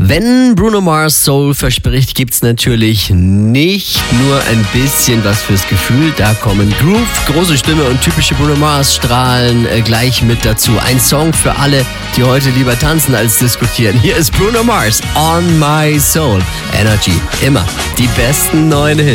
Wenn Bruno Mars Soul verspricht, gibt's natürlich nicht nur ein bisschen was fürs Gefühl. Da kommen Groove, große Stimme und typische Bruno Mars strahlen gleich mit dazu. Ein Song für alle, die heute lieber tanzen als diskutieren. Hier ist Bruno Mars, On My Soul. Energy, immer die besten neuen Hits.